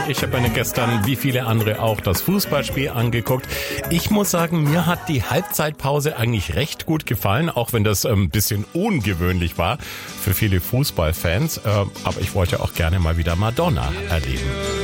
Ich habe mir gestern, wie viele andere auch, das Fußballspiel angeguckt. Ich muss sagen, mir hat die Halbzeitpause eigentlich recht gut gefallen, auch wenn das ein bisschen ungewöhnlich war für viele Fußballfans. Aber ich wollte auch gerne mal wieder Madonna erleben.